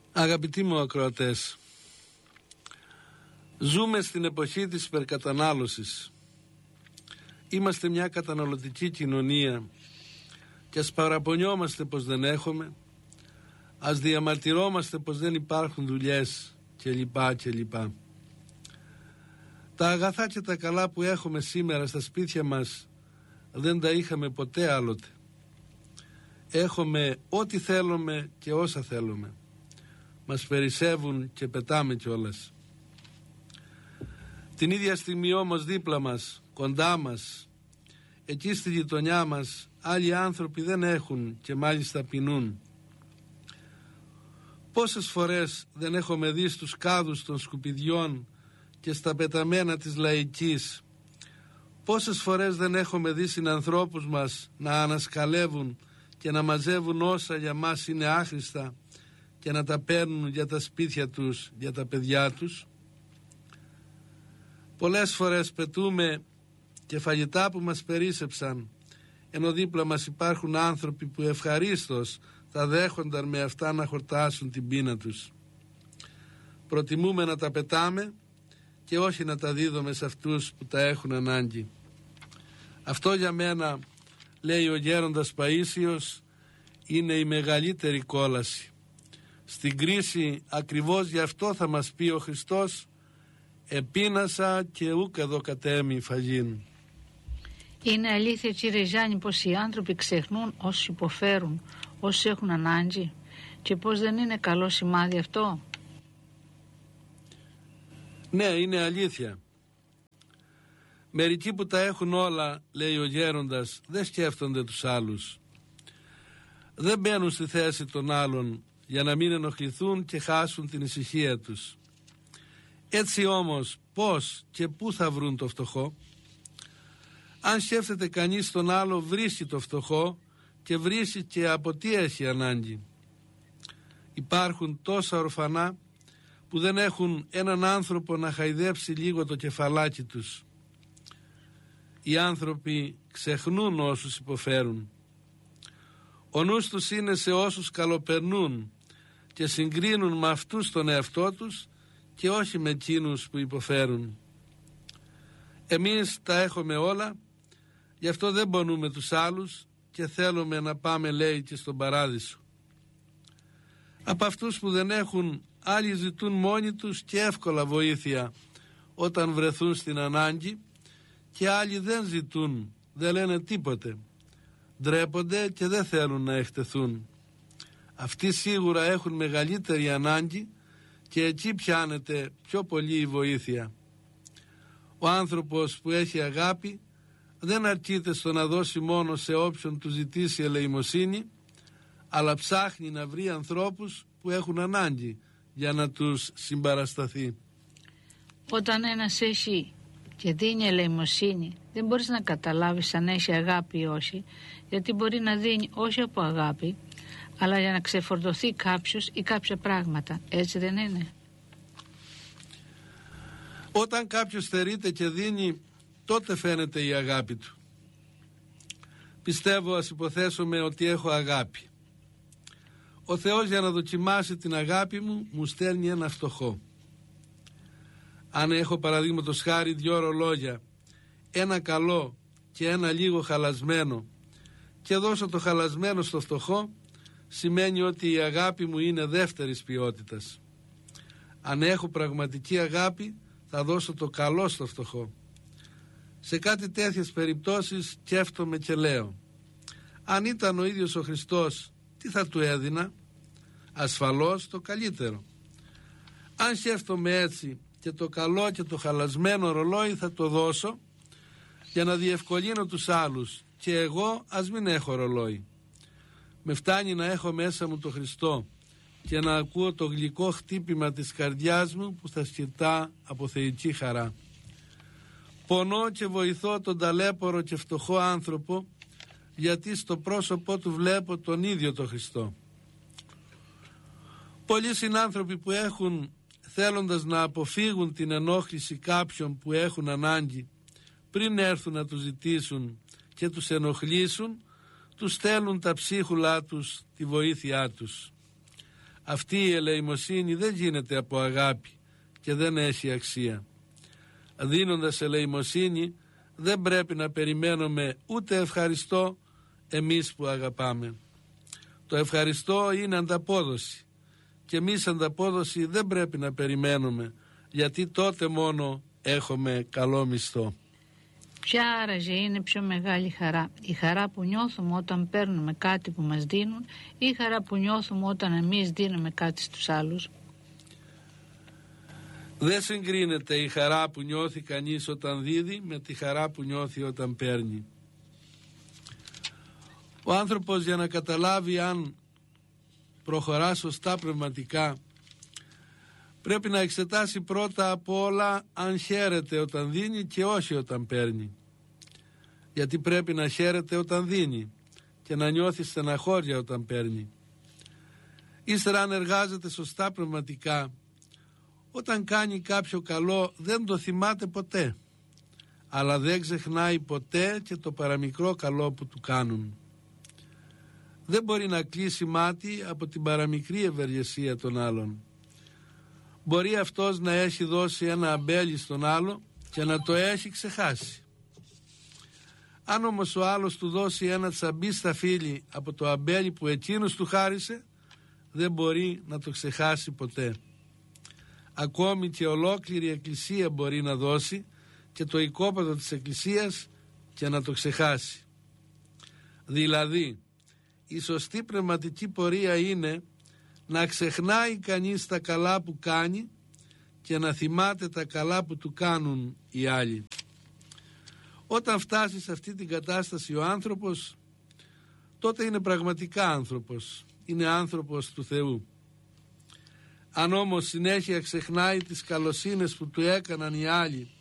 Αγαπητοί μου ακροατές, ζούμε στην εποχή της υπερκατανάλωσης. Είμαστε μια καταναλωτική κοινωνία και ας παραπονιόμαστε πως δεν έχουμε, ας διαμαρτυρόμαστε πως δεν υπάρχουν δουλειές κλπ. Τα αγαθά και τα καλά που έχουμε σήμερα στα σπίτια μας δεν τα είχαμε ποτέ άλλοτε. Έχουμε ό,τι θέλουμε και όσα θέλουμε. Μας περισσεύουν και πετάμε κιόλας. Την ίδια στιγμή όμως δίπλα μας, κοντά μας, εκεί στη γειτονιά μας, άλλοι άνθρωποι δεν έχουν και μάλιστα πεινούν. Πόσες φορές δεν έχουμε δει στους κάδους των σκουπιδιών και στα πεταμένα της λαϊκής, πόσες φορές δεν έχουμε δει συνανθρώπους μας να ανασκαλεύουν και να μαζεύουν όσα για μας είναι άχρηστα και να τα παίρνουν για τα σπίτια τους, για τα παιδιά τους. Πολλές φορές πετούμε και φαγητά που μας περίσσεψαν, ενώ δίπλα μας υπάρχουν άνθρωποι που ευχαρίστως θα δέχονταν με αυτά να χορτάσουν την πείνα τους. Προτιμούμε να τα πετάμε και όχι να τα δίδουμε σε αυτούς που τα έχουν ανάγκη. Αυτό για μένα, λέει ο γέροντας Παΐσιος, είναι η μεγαλύτερη κόλαση. Στην κρίση ακριβώς γι' αυτό θα μας πει ο Χριστός, επείνασα και ούκ εδώ κατέμει φαγήν. Είναι αλήθεια, κύριε Ζάνη, πως οι άνθρωποι ξεχνούν όσους υποφέρουν, όσους έχουν ανάγκη, και πως δεν είναι καλό σημάδι αυτό? Ναι, είναι αλήθεια. Μερικοί που τα έχουν όλα, λέει ο γέροντας, δεν σκέφτονται τους άλλους. Δεν μπαίνουν στη θέση των άλλων για να μην ενοχληθούν και χάσουν την ησυχία τους. Έτσι όμως πώς και πού θα βρουν το φτωχό? Αν σκέφτεται κανείς τον άλλο, βρίσκει το φτωχό και βρίσκει και από τι έχει ανάγκη. Υπάρχουν τόσα ορφανά που δεν έχουν έναν άνθρωπο να χαϊδέψει λίγο το κεφαλάκι τους. Οι άνθρωποι ξεχνούν όσους υποφέρουν. Ο νους τους είναι σε όσους καλοπερνούν και συγκρίνουν με αυτούς τον εαυτό τους και όχι με εκείνους που υποφέρουν. Εμείς τα έχουμε όλα, γι' αυτό δεν πονούμε τους άλλους και θέλουμε να πάμε, λέει, και στον παράδεισο. Από αυτούς που δεν έχουν, άλλοι ζητούν μόνοι τους και εύκολα βοήθεια όταν βρεθούν στην ανάγκη, και άλλοι δεν ζητούν, δεν λένε τίποτε, ντρέπονται και δεν θέλουν να εκτεθούν. Αυτοί σίγουρα έχουν μεγαλύτερη ανάγκη και εκεί πιάνεται πιο πολύ η βοήθεια. Ο άνθρωπος που έχει αγάπη δεν αρκείται στο να δώσει μόνο σε όποιον του ζητήσει ελεημοσύνη, αλλά ψάχνει να βρει ανθρώπους που έχουν ανάγκη για να τους συμπαρασταθεί. Όταν ένας έχει και δίνει ελεημοσύνη, δεν μπορείς να καταλάβεις αν έχει αγάπη ή όχι, γιατί μπορεί να δίνει όχι από αγάπη, αλλά για να ξεφορτωθεί κάποιος ή κάποια πράγματα. Έτσι δεν είναι? Όταν κάποιος στερείται και δίνει, τότε φαίνεται η αγάπη του. Πιστεύω, ας υποθέσουμε ότι έχω αγάπη. Ο Θεός, για να δοκιμάσει την αγάπη μου, μου στέλνει ένα φτωχό. Αν έχω παραδείγματος χάρη 2 ρολόγια, ένα καλό και ένα λίγο χαλασμένο, και δώσω το χαλασμένο στο φτωχό, σημαίνει ότι η αγάπη μου είναι δεύτερης ποιότητας. Αν έχω πραγματική αγάπη, θα δώσω το καλό στο φτωχό. Σε κάτι τέτοιες περιπτώσεις σκέφτομαι και λέω, αν ήταν ο ίδιος ο Χριστός, τι θα του έδινα? Ασφαλώς το καλύτερο. Αν σκέφτομαι έτσι, και το καλό και το χαλασμένο ρολόι θα το δώσω για να διευκολύνω τους άλλους, και εγώ ας μην έχω ρολόι. Με φτάνει να έχω μέσα μου το Χριστό και να ακούω το γλυκό χτύπημα της καρδιάς μου που θα σκυρτά από θεϊκή χαρά. Πονώ και βοηθώ τον ταλέπορο και φτωχό άνθρωπο, γιατί στο πρόσωπό του βλέπω τον ίδιο τον Χριστό. Πολλοί συνάνθρωποι που έχουν, θέλοντας να αποφύγουν την ενόχληση κάποιων που έχουν ανάγκη, πριν έρθουν να τους ζητήσουν και τους ενοχλήσουν, τους στέλνουν τα ψίχουλά τους, τη βοήθειά τους. Αυτή η ελεημοσύνη δεν γίνεται από αγάπη και δεν έχει αξία. Δίνοντας ελεημοσύνη δεν πρέπει να περιμένουμε ούτε ευχαριστώ εμείς που αγαπάμε. Το ευχαριστώ είναι ανταπόδοση και εμείς ανταπόδοση δεν πρέπει να περιμένουμε, γιατί τότε μόνο έχουμε καλό μισθό. Ποια άραγε είναι πιο μεγάλη χαρά? Η χαρά που νιώθουμε όταν παίρνουμε κάτι που μας δίνουν ή η χαρά που νιώθουμε όταν εμείς δίνουμε κάτι στους άλλους? Δεν συγκρίνεται η χαρά που νιώθει κανείς όταν δίδει με τη χαρά που νιώθει όταν παίρνει. Ο άνθρωπος, για να καταλάβει αν προχωρά σωστά πνευματικά, πρέπει να εξετάσει πρώτα απ' όλα αν χαίρεται όταν δίνει και όχι όταν παίρνει. Γιατί πρέπει να χαίρεται όταν δίνει και να νιώθει στεναχώρια όταν παίρνει. Ύστερα, αν εργάζεται σωστά πνευματικά, όταν κάνει κάποιο καλό δεν το θυμάται ποτέ, αλλά δεν ξεχνάει ποτέ και το παραμικρό καλό που του κάνουν. Δεν μπορεί να κλείσει μάτι από την παραμικρή ευεργεσία των άλλων. Μπορεί αυτός να έχει δώσει ένα αμπέλι στον άλλο και να το έχει ξεχάσει. Αν όμως ο άλλος του δώσει ένα τσαμπί στα φύλλη από το αμπέλι που εκείνος του χάρισε, δεν μπορεί να το ξεχάσει ποτέ. Ακόμη και ολόκληρη εκκλησία μπορεί να δώσει και το οικόπεδο της εκκλησίας και να το ξεχάσει. Δηλαδή, η σωστή πνευματική πορεία είναι να ξεχνάει κανείς τα καλά που κάνει και να θυμάται τα καλά που του κάνουν οι άλλοι. Όταν φτάσει σε αυτή την κατάσταση ο άνθρωπος, τότε είναι πραγματικά άνθρωπος, είναι άνθρωπος του Θεού. Αν όμως συνέχεια ξεχνάει τις καλοσύνες που του έκαναν οι άλλοι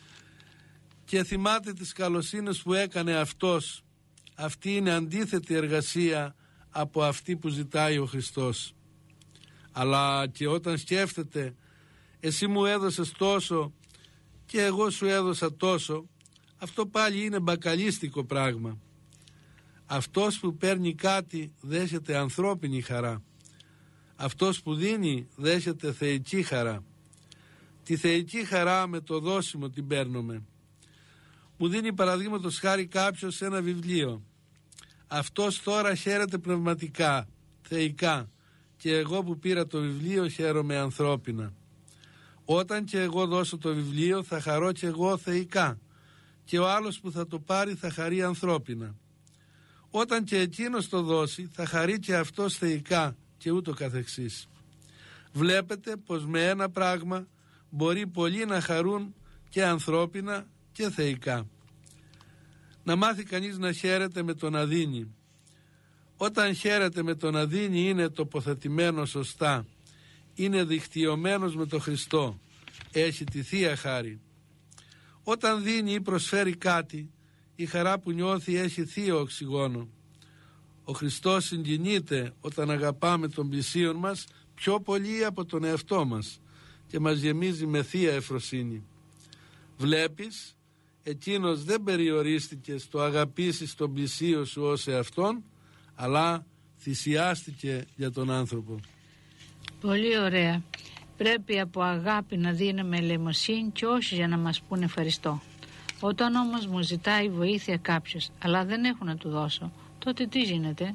και θυμάται τις καλοσύνες που έκανε αυτός, αυτή είναι αντίθετη εργασία από αυτή που ζητάει ο Χριστός. Αλλά και όταν σκέφτεται εσύ μου έδωσες τόσο και εγώ σου έδωσα τόσο, αυτό πάλι είναι μπακαλίστικο πράγμα. Αυτός που παίρνει κάτι δέχεται ανθρώπινη χαρά. Αυτός που δίνει δέχεται θεϊκή χαρά. Τη θεϊκή χαρά με το δώσιμο την παίρνουμε. Μου δίνει παραδείγματος χάρη κάποιος ένα βιβλίο. Αυτός τώρα χαίρεται πνευματικά, θεϊκά, και εγώ που πήρα το βιβλίο χαίρομαι ανθρώπινα. Όταν και εγώ δώσω το βιβλίο θα χαρώ και εγώ θεϊκά και ο άλλος που θα το πάρει θα χαρεί ανθρώπινα. Όταν και εκείνος το δώσει θα χαρεί και αυτός θεϊκά και ούτω καθεξής. Βλέπετε πως με ένα πράγμα μπορεί πολλοί να χαρούν και ανθρώπινα και θεϊκά. Να μάθει κανείς να χαίρεται με το να δίνει. Όταν χαίρεται με το να δίνει είναι τοποθετημένο σωστά, είναι δικτυωμένος με τον Χριστό, έχει τη Θεία Χάρη. Όταν δίνει ή προσφέρει κάτι, η χαρά που νιώθει έχει θείο οξυγόνο. Ο Χριστός συγκινείται όταν αγαπάμε τον πλησίον μας πιο πολύ από τον εαυτό μας και μας γεμίζει με θεία ευφροσύνη. Βλέπεις, εκείνος δεν περιορίστηκε στο αγαπήσεις τον πλησίο σου ως εαυτόν, αλλά θυσιάστηκε για τον άνθρωπο. Πολύ ωραία. Πρέπει από αγάπη να δίνουμε ελεημοσύνη και όχι για να μας πούνε ευχαριστώ. Όταν όμως μου ζητάει βοήθεια κάποιος, αλλά δεν έχω να του δώσω, τότε τι γίνεται?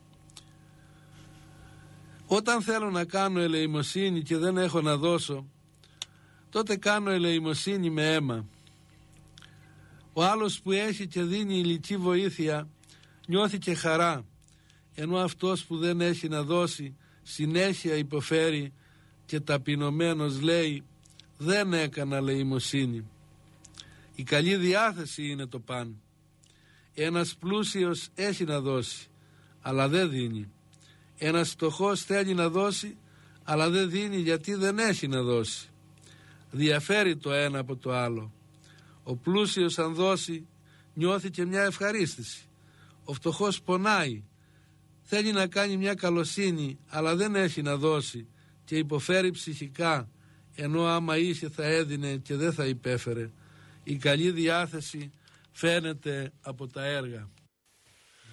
Όταν θέλω να κάνω ελεημοσύνη και δεν έχω να δώσω, τότε κάνω ελεημοσύνη με αίμα. Ο άλλος που έχει και δίνει υλική βοήθεια νιώθει και χαρά, ενώ αυτός που δεν έχει να δώσει συνέχεια υποφέρει και ταπεινωμένος λέει δεν έκανα ελεημοσύνη. Η καλή διάθεση είναι το παν. Ένας πλούσιος έχει να δώσει, αλλά δεν δίνει. Ένας φτωχός θέλει να δώσει, αλλά δεν δίνει γιατί δεν έχει να δώσει. Διαφέρει το ένα από το άλλο. Ο πλούσιος αν δώσει νιώθει και μια ευχαρίστηση. Ο φτωχός πονάει, θέλει να κάνει μια καλοσύνη, αλλά δεν έχει να δώσει και υποφέρει ψυχικά, ενώ άμα είχε θα έδινε και δεν θα υπέφερε. Η καλή διάθεση φαίνεται από τα έργα.